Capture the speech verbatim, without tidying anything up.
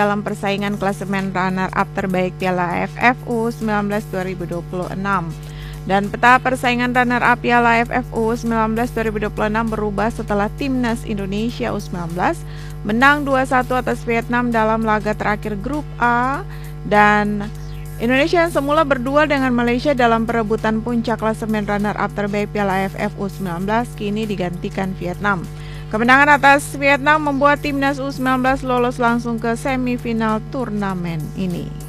dalam persaingan klasemen runner-up terbaik Piala A F F U sembilan belas dua ribu dua puluh enam. Dan peta persaingan runner-up Piala A F F U sembilan belas dua ribu dua puluh enam berubah setelah Timnas Indonesia U sembilan belas menang dua satu atas Vietnam dalam laga terakhir grup A, dan Indonesia yang semula berdua dengan Malaysia dalam perebutan puncak klasemen runner-up terbaik Piala A F F U sembilan belas kini digantikan Vietnam. Kemenangan atas Vietnam membuat Timnas U sembilan belas lolos langsung ke semifinal turnamen ini.